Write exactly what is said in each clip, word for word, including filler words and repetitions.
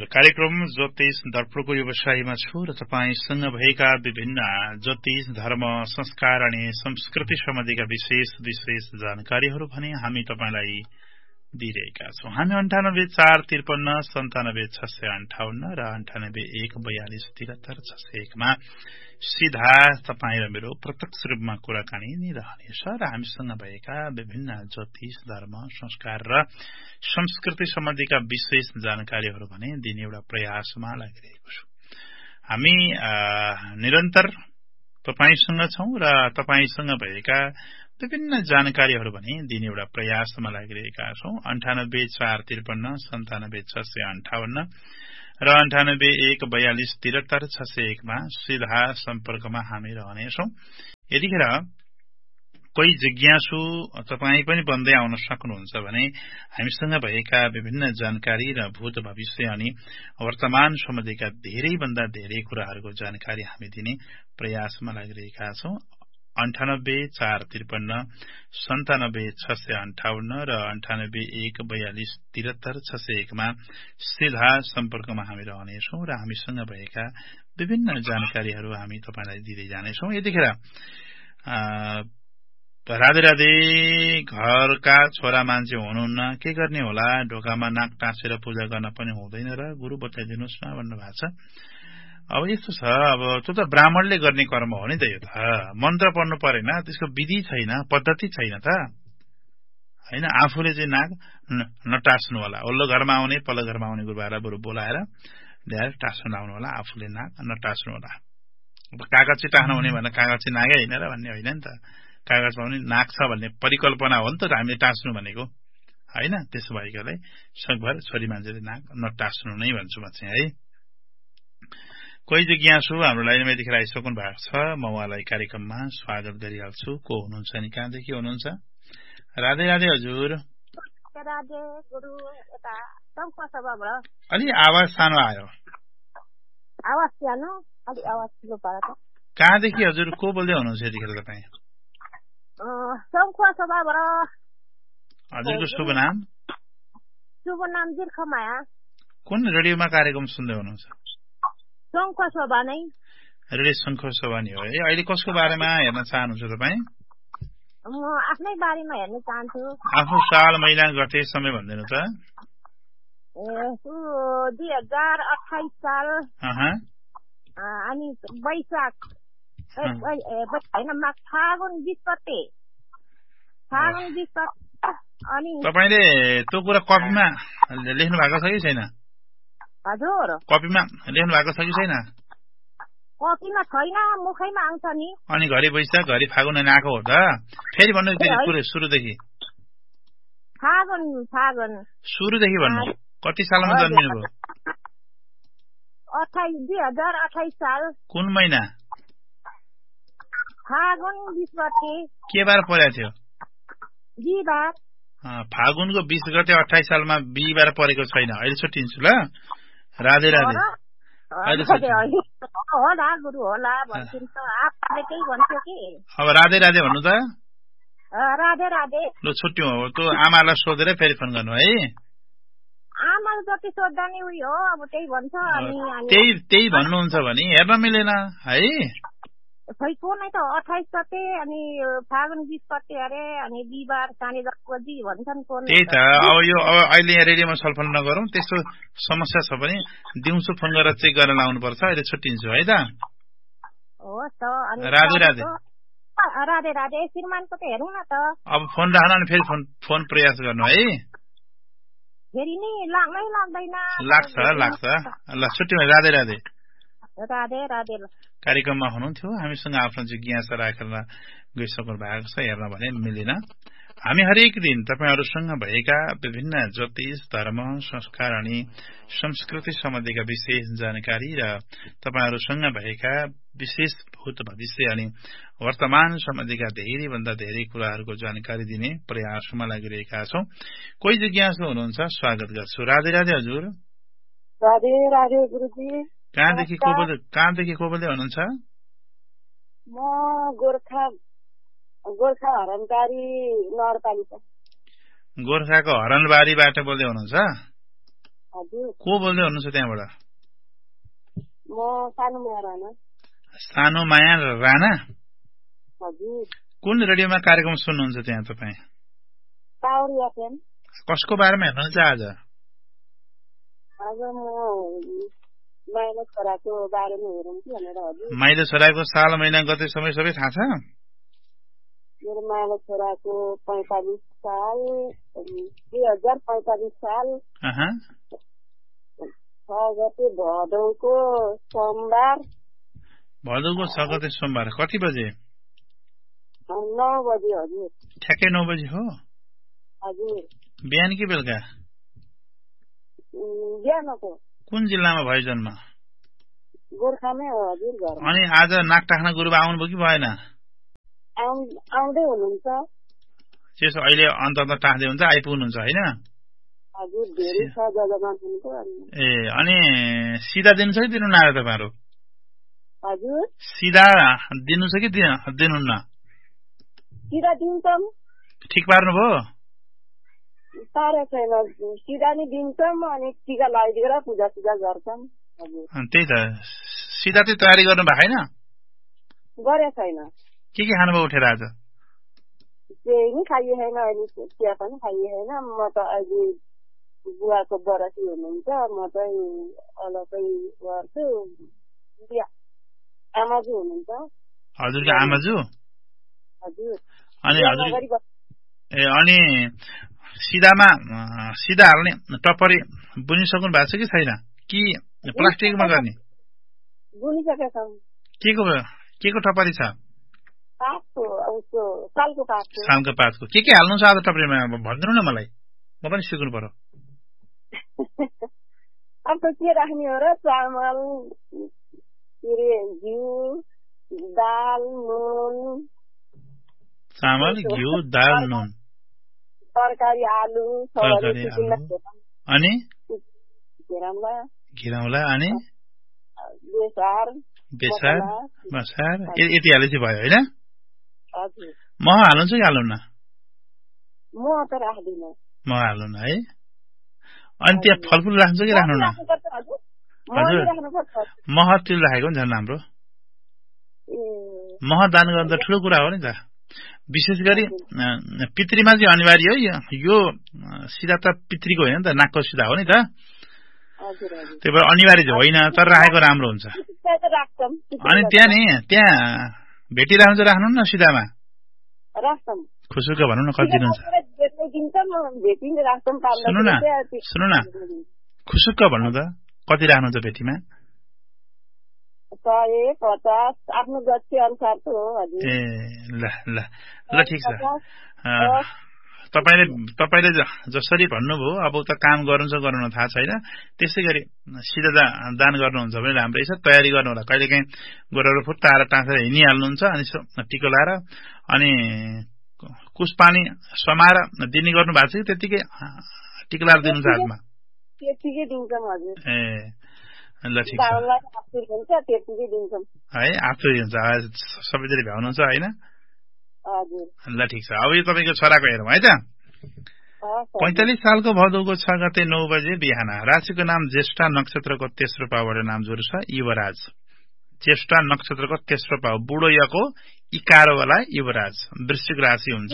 कार्यक्रम ज्योतिष दर्पणको व्यवसायमा छु र तपाईसँग भएका विभिन्न ज्योतिष धर्म संस्कार अनि संस्कृति सम्बन्धीका विशेष विशेष जानकारीहरू भने हामी तपाईलाई दिइरहेका छौं। हामी अन्ठानब्बे चार त्रिपन्न सन्तानब्बे छ सय अन्ठाउन्न र अन्ठानब्बे एक बयालिस त्रिहत्तर छ सय एकमा सीधा तपाईँ र मेरो प्रत्यक्ष रूपमा कुराकानी नै रहनेछ र हामीसँग भएका विभिन्न ज्योतिष धर्म संस्कार र संस्कृति सम्बन्धीका विशेष जानकारीहरू भने दिने एउटा प्रयासमा लागिरहेको छु। हामी निरन्तर तपाईसँग छौं र तपाईसँग भएका विभिन्न जानकारीहरू भने दिने एउटा प्रयासमा लागिरहेका छौं। अन्ठानब्बे चार त्रिपन्न सन्तानब्बे छ सय अन्ठाउन्न र अन्ठानब्बे एक बयालिस त्रिहत्तर छ सय एकमा सीधा सम्पर्कमा हामी रहनेछौं। यतिखेर कोही जिज्ञासु तपाई पनि बन्दै आउन सक्नुहुन्छ भने हामीसँग भएका विभिन्न जानकारी र भूत भविष्य अनि वर्तमान सम्बन्धीका धेरै भन्दा धेरै कुराहरूको जानकारी हामी दिने प्रयासमा लागिरहेका छौं। अन्ठानब्बे चार त्रिपन्न सन्तानब्बे छ सय अन्ठाउन्न र अन्ठानब्बे एक बयालिस त्रिहत्तर छ सय एकमा सीधा सम्पर्कमा हामी रहनेछौं र हामीसँग भएका विभिन्न जानकारीहरू हामी तपाईलाई दिँदै जानेछौं। यतिखेर राधे राधे, घरका छोरा मान्छे हुनुहुन्न, के गर्ने होला, ढोकामा नाक टाँसेर पूजा गर्न पनि हुँदैन र गुरु बताइदिनुहोस् न भन्नु भएको छ। अब यस्तो छ, अब त्यो त ब्राह्मणले गर्ने कर्म हो नि त। यो त मन्त्र पढ्नु परेन, त्यसको विधि छैन, पद्धति छैन त हैन। आफूले चाहिँ नाक नटास्नु होला, ओल्लो घरमा आउने पल्लो घरमा आउने गुरुबालाई बरु बोलाएर ल्याएर टास्नु लाउनु होला, आफूले नाक नटास्नु होला। अब कागज चाहिँ टास्नु हुने भनेर कागज चाहिँ नागै होइन र भन्ने होइन नि त। कागजमा पनि नाक छ भन्ने परिकल्पना हो नि त हामीले टास्नु भनेको हैन। त्यसो भएकोले सकभर छोरी मान्छेले नाक नटास्नु नै भन्छु म चाहिँ है। कोही जिज्ञासु हाम्रो लाइनमा यतिखेर आइसक्नु भएको छ, म उहाँलाई कार्यक्रममा स्वागत गरिहाल्छु। को हुनुहुन्छ नि, कहाँदेखि हुनुहुन्छ? राधे राधे हजुर। राधे गुरु। यता सभाबाट अलि आवाज सानो आयो। आवाज सानो, अलि आवाज ठुलो पारेको। कहाँदेखि हजुर, को बोल्दै हुनुहुन्छ यतिखेर तपाईँ? सङ्खुवा सभाबाट। हजुरको शुभ नाम? शुभ नाम जिर्खमाया। कुन रेडियोमा कार्यक्रम सुन्दै हुनुहुन्छ? सङ्खुवा सभा नै। रेडियो सङ्खुवा सभा नि हो है। अहिले कसको बारेमा हेर्न चाहनुहुन्छ तपाईँ? म आफ्नै बारेमा हेर्न चाहन्छु। आफ्नो साल महिना गते समय भनिदिनु त। दुई हजार अठाइस साल अनि वैशाख होइन फागुन बिस गते। फागुन बिस गते। अनि तपाईँले त्यो कुरा कपीमा लेख्नु भएको छ कि छैन? हजुर, कपीमा लेख्नु भएको छ कि छैन? कपीमा छैन, मुखैमा आउँछ नि। अनि घरि वैशाख घरि फागुन आएको हो त? फेरि भन्नु पुरै सुरुदेखि। फागुन फागुन सुरुदेखि भन्नु। कति सालमा जन्मिनु भयो? अठाइस दुई हजार अठाइस साल। कुन महिना? फागुन बिस गते। के बार परेको थियो? बिहिबार। फागुनको बिस गते अठाइस सालमा बिहिबार परेको छैन। अहिले छुट्टिन्छु ल। राधे राधे। अब राधे राधे भन्नु त। राधे राधे। ल छुट्यौँ। अब त्यो आमालाई सोधेर फेरि फोन गर्नु है। आमाले जति सोध्दा नि उयो हो, अब त्यही भन्छ। त्यही त्यही भन्नुहुन्छ भने हेर्न मिलेन है। खै को नै त अठाइस गते अनि फागुन बिस गते अरे अनि बिहिबार साढे दस बजी भन्छन् को। त्यही त। अब यो अब अहिले यहाँ रेडियोमा छलफल नगरौँ, त्यस्तो समस्या छ भने दिउँसो फोन गरेर चेक गरेर लाउनु पर्छ। अहिले छुट्टिन्छु है त। हो त। राधे राधे। राधे राधे। श्रीमानको त हेरौँ न त। अब फोन राख्न अनि फेरि फोन फोन प्रयास गर्नु है। फेरि नि लाग्नै लाग्दैन। लाग्छ लाग्छ। ल छुट्यौँ। राधे राधे। राधे राधे। कार्यक्रममा हुनुहुन्थ्यो, हामीसँग आफ्नो जिज्ञासा राखेर गइसक्नु भएको छ, हेर्न भने मिलेन। हामी हरेक दिन तपाईहरूसँग भएका विभिन्न ज्योतिष धर्म संस्कार अनि संस्कृति सम्बन्धीका विशेष जानकारी र तपाईहरूसँग भएका विशेष भूत भविष्य अनि वर्तमान सम्बन्धीका धेरै भन्दा धेरै कुराहरूको जानकारी दिने प्रयासमा लागिरहेका छौं। कोही जिज्ञासु हुनुहुन्छ, स्वागत गर्छु। राधे राधे हजुर। राधे राधे गुरुजी। कहाँदेखि को बोल्दै कहाँदेखि को बोल्दै हुनुहुन्छ? म गोर्खा गोर्खा हरणबारी नगरपालिका। गोर्खाको हरणबारीबाट बोल्दै हुनुहुन्छ? हजुर को बोल्दै हुनुहुन्छ त्यहाँबाट? म सानो माया राणा। सानो माया राणा? हजुर। कुन रेडियोमा कार्यक्रम सुन्नुहुन्छ त्यहाँ तपाईँ? Power FM. कसको बारेमा हेर्नुहुन्छ आज? आज म माइलो छोराको बारेमा हेरौँ कि भनेर। हजुर। माइलो छोराको साल महिना गते समय सबै थाहा छ? मेरो माइलो छोराको पैँतालिस साल दुई हजार पैँतालिस साल छ गते भदौको सोमबार। भदौको छ गते सोमबार। कति बजे? नौ बजे। हजुर। ठ्याक्कै नौ बजे हो? हजुर। बिहान कि बेलुका? बिहानको। कुन जिल्लामा भयो जन्म? गोर्खामै हो हजुर। घर। अनि आज नाक टाख्न गुरुबा आउनुभयो कि भएन? आउँदै हुनुहुन्छ। त्यसो अहिले अन्त अन्त टाख्दै हुन्छ, आइपुग्नुहुन्छ होइन? हजुर। धेरै छ जग्गामा हुनुहुन्छ। ए अनि सिधा दिनु छ कि दिनुहुन्न आज तपाईँहरू? हजुर। सिधा दिनु छ कि दिनुहुन्न? सिधा दिन्छौँ। ठिक पार्नुभयो? पारेको छैन। सिधा नै दिन्छौँ अनि टिका लगाइदिएर पूजा सुजा गर्छौँ। हजुर। त्यही त, सिधा चाहिँ तयारी गर्नु भएको छैन? गरेको छैन। के के खानुभयो उठेर आज? केही नि खाइए छैन अहिले, चिया पनि खाइए छैन। म त अहिले बुवाको बरसी हुनुहुन्छ, म चाहिँ अलग्गै गर्छु। आमाजु हुनुहुन्छ। हजुरको आमाजु? हजुर। अनि हजुर ए अनि सिधामा सिधा हाल्ने टपरी बुनिसक्नु भएको छ कि छैन, कि प्लास्टिकमा गर्ने? बुनिसकेका छौँ। के को के को टपरी छ? पातको, उसको सालको पातको। सालको पातको। के के हाल्नु छ आज टपरीमा भनिदिनु न मलाई, म पनि सिक्नु पर्यो। अब के राख्ने हो र? चामल, के अरे घिउ, दाल, नुन। चामल, घिउ, दाल, नुन, तरकारी, आलु, अनि घेराउला घेराउला अनि बेसार बेसार मसार यति हाले चाहिँ भयो होइन? हजुर। मह हाल्नुहुन्छ कि हाल्नुहुन्न? म त राख्दिन। मह हाल्नुहुन्न है? अनि त्यहाँ फलफुल राख्नुहुन्छ कि राख्नुहुन्न? हजुर। मह तिल राखेको नि झन् राम्रो। मह दान गर्नु त ठुलो कुरा हो नि त। विशेष गरी पितृमा चाहिँ अनिवार्य हो यो। सिधा त पितृको होइन त, नाकको सिधा हो नि त। त्यही भएर अनिवार्य चाहिँ होइन, तर राखेको राम्रो हुन्छ। अनि त्यहाँ नि त्यहाँ भेटिराख्नु चाहिँ राख्नु न सिधामा। खुसुक भन्नु न कति दिनुहुन्छ? सुन्नु न सुन्नु न खुसुक भन्नु त कति राख्नुहुन्छ भेटीमा? सय पचास आफ्नो गति अनुसारको हो। हजुर। ए ल ल ल ठिक छ। तपाईँले तपाईँले जसरी भन्नुभयो अब त काम गर्नु छ गर्नु थाहा छैन, त्यसै गरी सिधा दान गर्नुहुन्छ भने राम्रै छ। तयारी गर्नु होला, कहिलेकाहीँ गोरहरू फुट्टाएर टाँसेर हिँडिहाल्नुहुन्छ, अनि टिको लाएर अनि कुस पानी समाएर दिने गर्नु भएको छ कि त्यतिकै टिको लाएर दिनु छ हातमा? त्यतिकै दिन्छौँ हजुर। ए ल ठिक छ है, आफै हुन्छ सबैजरी भ्याउनुहुन्छ होइन? ल ठिक छ। अब यो तपाईँको छोराको हेरौँ है त। पैंतालिस सालको भदौको छ गते नौ बजे बिहान राशिको नाम ज्येष्ठा नक्षत्रको तेस्रो पाउबाट नाम जोड छ युवराज। ज्येष्ठा नक्षत्रको तेस्रो पाउ बुढो यको इकारवाला युवराज वृश्चिक राशि हुन्छ।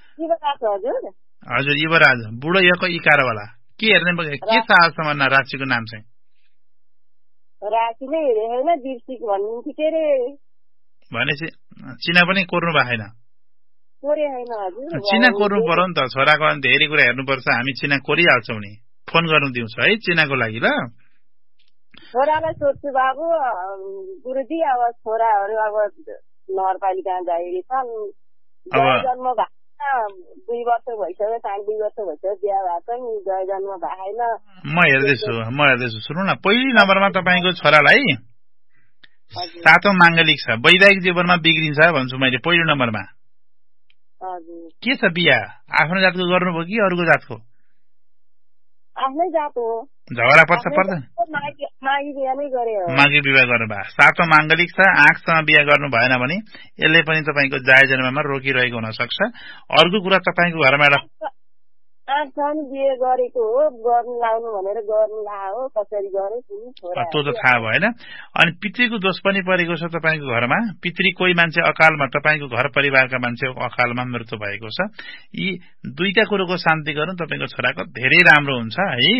हजुर युवराज बुढो यको इकारवाला। के हेर्ने के छ आजसम्म राशिको नाम चाहिँ? राशि नै हेरे होइन, वृश्चिक भन्नु के रे? भनेपछि चिना पनि कोर्नु भएको छैन? कोरे होइन हजुर। चिना कोर्नु पर्यो नि त, छोराको धेरै कुरा हेर्नुपर्छ। हामी चिना कोरिहाल्छौँ नि, फोन गर्नु दिउँछ है चिनाको लागि। ल छोरालाई सोध्छु बाबु, गुरुजी अब छोराहरू अब नगरपालिका जाहेरी छन्, जन्म भएको दुई वर्ष भइसक्यो, साढे दुई वर्ष भइसक्यो बिहा भएको नि, जय जन्म भएको छैन। म हेर्दैछु म हेर्दैछु सुन्नु न, पहिलो नम्बरमा तपाईँको छोरालाई सातौं माङ्गलिक छ, वैवाहिक जीवनमा बिग्रिन्छ भन्छु मैले पहिलो नम्बरमा। के छ बिहा आफ्नो जातको गर्नुभयो कि अरूको जातको? आफ्नै जात हो। झगडा पर्छ पर्दैन? मागी बिहा नै गरे हो। मागी विवाह गर्नुभयो, सातौं माङ्गलिक छ, आँखसँग बिहा गर्नु भएन भने यसले पनि तपाईँको जाय जन्ममा रोकिरहेको हुन सक्छ। अर्को कुरा तपाईँको घरमा एउटा आठसम्म बिहे गरेको हो, गर्नु लाउनु भनेर गर्नु ला हो, कसरी गरे छोरा त्यो त थाहा भएन। अनि पितृको दोष पनि परेको छ तपाईको घरमा, पितृ कोही मान्छे अकालमा, तपाईको घर परिवारका मान्छे अकालमा मृत्यु भएको छ। यी दुईटा कुरोको शान्ति गर्नु तपाईको छोराको धेरै राम्रो हुन्छ है।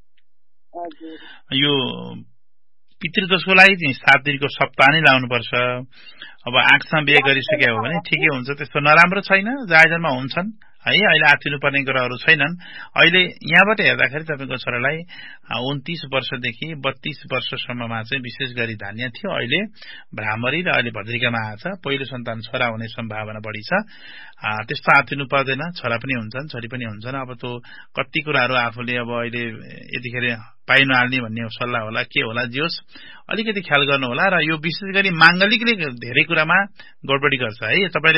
यो पितृदोषको लागि चाहिँ सात दिनको सप्ताह नै लाउनु पर्छ। अब आँखमा बिहे गरिसके हो भने ठिकै हुन्छ, त्यस्तो नराम्रो छैन, जायजनमा हुन्छन् है। अहिले आत्तिनु पर्ने कुराहरू छैनन्। अहिले यहाँबाट हेर्दाखेरि तपाईको छोरालाई उन्तीस वर्षदेखि बत्तीस वर्षसम्ममा चाहिँ विशेष गरी धान्य थियो, अहिले भ्रामरी र अहिले भद्रिकामा आएछ। पहिलो सन्तान छोरा हुने सम्भावना बढी छ। त्यस्तो आत्तिनु पर्दैन, छोरा पनि हुन्छन् छोरी पनि हुन्छन्। अब त्यो कति कुराहरू आफूले अब अहिले यतिखेर पाइ नहाल्ने भन्ने सल्लाह होला के होला, जे होस् अलिकति ख्याल गर्नु होला। र यो विशेष गरी मांगलिकले धेरै कुरामा गडबडी गर्छ है। तपाईले